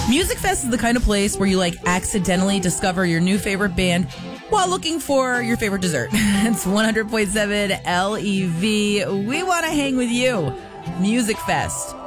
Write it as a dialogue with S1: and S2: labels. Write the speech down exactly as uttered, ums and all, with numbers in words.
S1: Music Fest is the kind of place where you like accidentally discover your new favorite band while looking for your favorite dessert. It's one hundred point seven L E V. We want to hang with you. Music Fest.